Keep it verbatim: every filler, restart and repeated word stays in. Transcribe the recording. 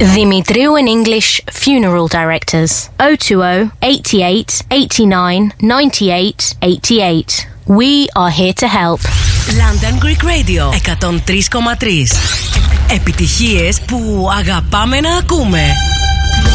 Δημητρίου in English Funeral Directors oh two oh, eighty-eight, eighty-nine, ninety-eight, eighty-eight. We are here to help. London Greek Radio εκατόν τρία κόμμα τρία. Επιτυχίες που αγαπάμε να ακούμε.